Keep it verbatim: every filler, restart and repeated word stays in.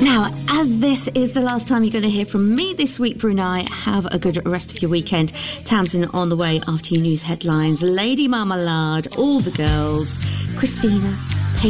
Now, as this is the last time you're going to hear from me this week, Brunei, have a good rest of your weekend. Tamsin on the way after your news headlines. Lady Marmalade, all the girls, Christina,